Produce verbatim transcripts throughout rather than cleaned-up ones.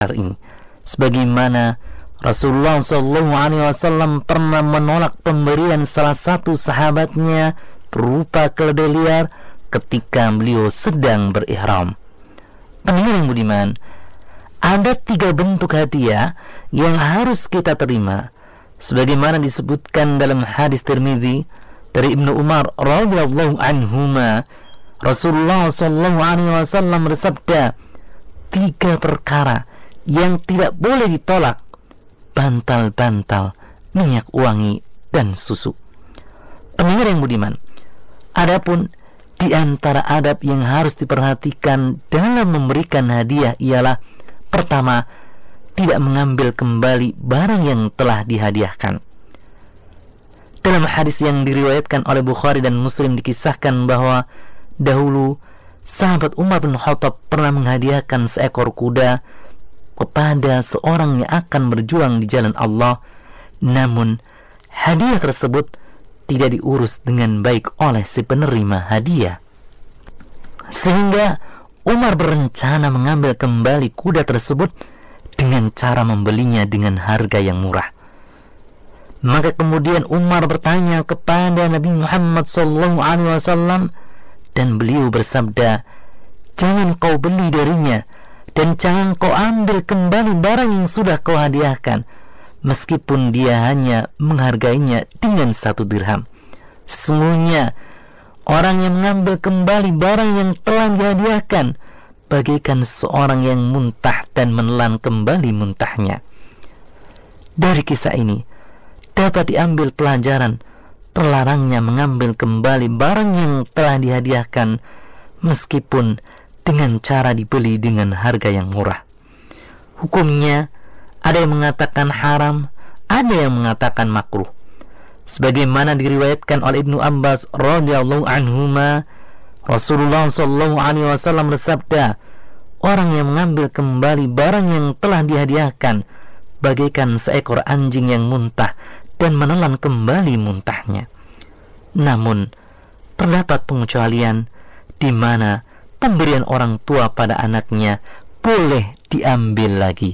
ini. Sebagaimana Rasulullah shallallahu alaihi wasallam pernah menolak pemberian salah satu sahabatnya berupa keledai liar ketika beliau sedang berihram. Pendengar yang budiman, ada tiga bentuk hadiah yang harus kita terima, sebagaimana disebutkan dalam hadis Tirmidzi dari Ibnu Umar radhiyallahu anhuma. Rasulullah shallallahu alaihi wasallam bersabda, tiga perkara yang tidak boleh ditolak: bantal-bantal, minyak wangi, dan susu. Pendengar yang budiman, adapun di antara adab yang harus diperhatikan dalam memberikan hadiah ialah: pertama, tidak mengambil kembali barang yang telah dihadiahkan. Dalam hadis yang diriwayatkan oleh Bukhari dan Muslim dikisahkan bahwa dahulu sahabat Umar bin Khattab pernah menghadiahkan seekor kuda kepada seorang yang akan berjuang di jalan Allah. Namun hadiah tersebut tidak diurus dengan baik oleh si penerima hadiah, sehingga Umar berencana mengambil kembali kuda tersebut dengan cara membelinya dengan harga yang murah. Maka kemudian Umar bertanya kepada Nabi Muhammad shallallahu alaihi wasallam, dan beliau bersabda, jangan kau beli darinya, dan jangan kau ambil kembali barang yang sudah kau hadiahkan, meskipun dia hanya menghargainya dengan satu dirham. Sesungguhnya orang yang mengambil kembali barang yang telah dihadiahkan bagaikan seorang yang muntah dan menelan kembali muntahnya. Dari kisah ini dapat diambil pelajaran terlarangnya mengambil kembali barang yang telah dihadiahkan meskipun dengan cara dibeli dengan harga yang murah. Hukumnya ada yang mengatakan haram, ada yang mengatakan makruh. Sebagaimana diriwayatkan oleh Ibnu Abbas radhiyallahu anhuma, Rasulullah shallallahu alaihi wasallam bersabda, orang yang mengambil kembali barang yang telah dihadiahkan bagaikan seekor anjing yang muntah dan menelan kembali muntahnya. Namun terdapat pengecualian di mana pemberian orang tua pada anaknya boleh diambil lagi.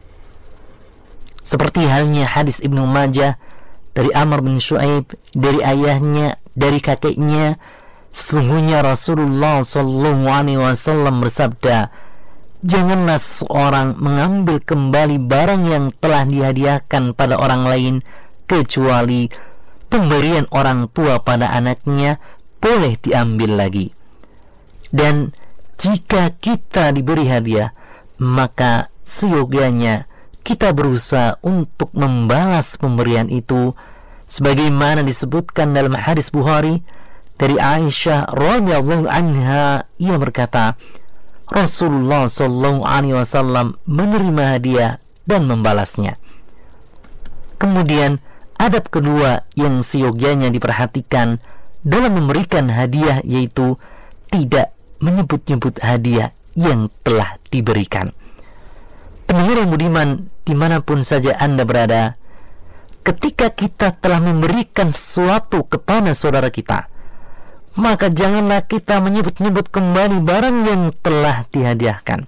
Seperti halnya hadis Ibnu Majah dari Amr bin Shu'aib dari ayahnya, dari kakeknya, sesungguhnya Rasulullah sallallahu alaihi wasallam bersabda, janganlah seorang mengambil kembali barang yang telah dihadiahkan pada orang lain kecuali pemberian orang tua pada anaknya boleh diambil lagi. Dan jika kita diberi hadiah, maka seyogyanya kita berusaha untuk membalas pemberian itu, sebagaimana disebutkan dalam hadis Bukhari dari Aisyah radhiyallahu anha. Ia berkata, Rasulullah sallallahu alaihi wasallam menerima hadiah dan membalasnya. Kemudian adab kedua yang seyogyanya diperhatikan dalam memberikan hadiah yaitu tidak menyebut-nyebut hadiah yang telah diberikan. Pendengar yang budiman, dimanapun saja Anda berada, ketika kita telah memberikan sesuatu kepada saudara kita, maka janganlah kita menyebut-nyebut kembali barang yang telah dihadiahkan,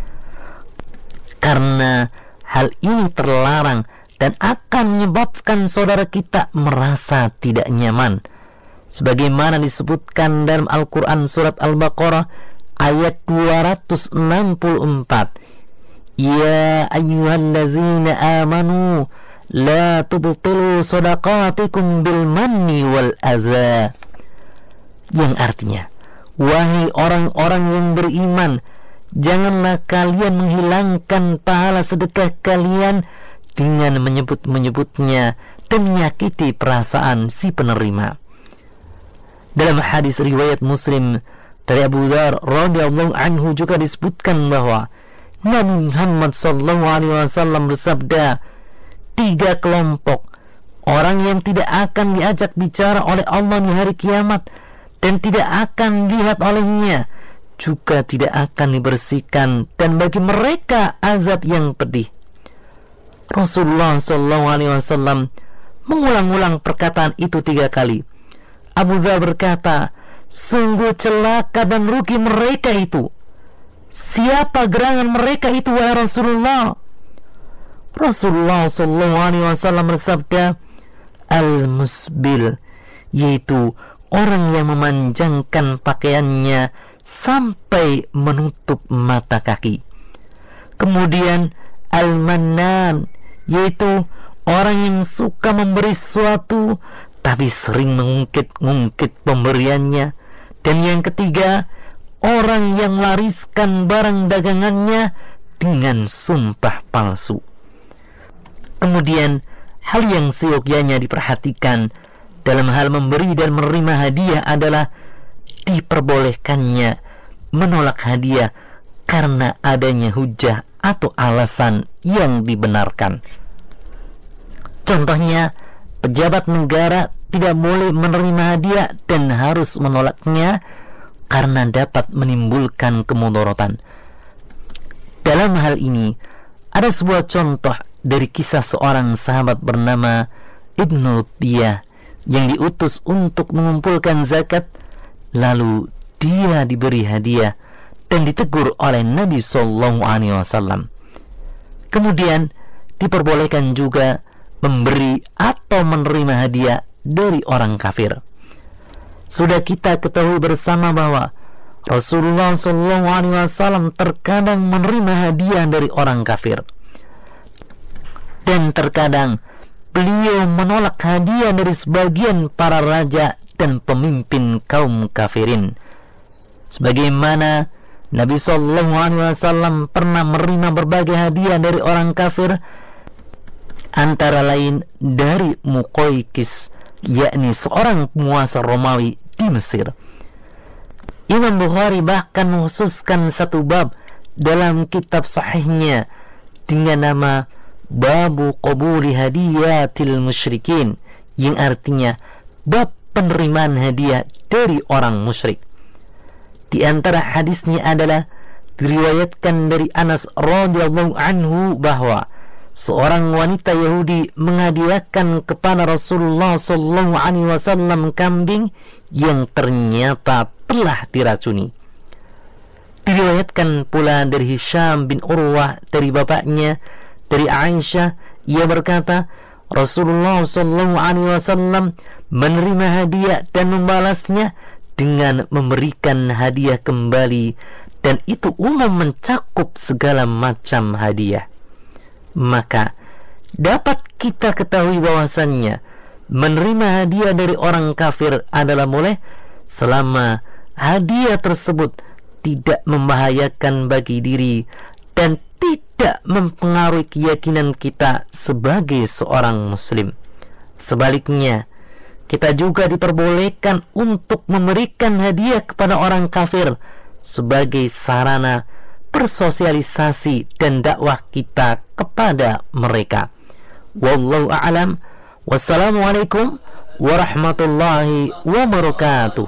karena hal ini terlarang dan akan menyebabkan saudara kita merasa tidak nyaman. Sebagaimana disebutkan dalam Al-Quran surat Al-Baqarah ayat dua ratus enam puluh empat, ya ayyuhallazina amanu la tubtilu sadaqatikum bil manni wal adza, yang artinya, wahai orang-orang yang beriman, janganlah kalian menghilangkan pahala sedekah kalian dengan menyebut-menyebutnya dan menyakiti perasaan si penerima. Dalam hadis riwayat Muslim dari Abu Dzar radhiyallahu anhu juga disebutkan bahwa Nabi Muhammad sallallahu alaihi wasallam bersabda, tiga kelompok orang yang tidak akan diajak bicara oleh Allah di hari kiamat dan tidak akan dilihat olehnya, juga tidak akan dibersihkan, dan bagi mereka azab yang pedih. Rasulullah sallallahu alaihi wasallam mengulang-ulang perkataan itu tiga kali. Abu Dzar berkata, sungguh celaka dan rugi mereka itu. siapa gerangan mereka itu wahai Rasulullah? Rasulullah sallallahu alaihi wasallam bersabda, al-musbil, yaitu orang yang memanjangkan pakaiannya sampai menutup mata kaki. Kemudian al-mannan, yaitu orang yang suka memberi sesuatu tapi sering mengungkit-ungkit pemberiannya. Dan yang ketiga, orang yang lariskan barang dagangannya dengan sumpah palsu. Kemudian hal yang seyogyanya diperhatikan dalam hal memberi dan menerima hadiah adalah diperbolehkannya menolak hadiah karena adanya hujah atau alasan yang dibenarkan. Contohnya, pejabat negara tidak boleh menerima hadiah dan harus menolaknya karena dapat menimbulkan kemudaratan. Dalam hal ini, ada sebuah contoh dari kisah seorang sahabat bernama Ibnu Diyah yang diutus untuk mengumpulkan zakat, lalu dia diberi hadiah dan ditegur oleh Nabi Sallallahu Alaihi Wasallam. Kemudian diperbolehkan juga memberi atau menerima hadiah dari orang kafir. Sudah kita ketahui bersama bahwa Rasulullah Sallallahu Alaihi Wasallam terkadang menerima hadiah dari orang kafir, dan terkadang beliau menolak hadiah dari sebagian para raja dan pemimpin kaum kafirin. Sebagaimana Nabi Sallallahu Alaihi Wasallam pernah menerima berbagai hadiah dari orang kafir, antara lain dari Muqawqis, yakni seorang penguasa Romawi di Mesir. Imam Bukhari bahkan mengkhususkan satu bab dalam kitab sahihnya dengan nama Babu Qabuli Hadiyatil Musyrikin, yang artinya bab penerimaan hadiah dari orang musyrik. Di antara hadisnya adalah diriwayatkan dari Anas radhiyallahu anhu bahwa seorang wanita Yahudi menghadiahkan kepada Rasulullah sallallahu alaihi wasallam kambing yang ternyata telah diracuni. Diriwayatkan pula dari Hisham bin Urwah dari bapaknya, dari Aisyah, ia berkata, Rasulullah sallallahu alaihi wasallam menerima hadiah dan membalasnya dengan memberikan hadiah kembali, dan itu umum mencakup segala macam hadiah. Maka dapat kita ketahui bahwasannya menerima hadiah dari orang kafir adalah boleh selama hadiah tersebut tidak membahayakan bagi diri dan tidak mempengaruhi keyakinan kita sebagai seorang muslim. Sebaliknya, kita juga diperbolehkan untuk memberikan hadiah kepada orang kafir sebagai sarana bersosialisasi dan dakwah kita kepada mereka. Wallahu a'lam. Wassalamualaikum warahmatullahi wabarakatuh.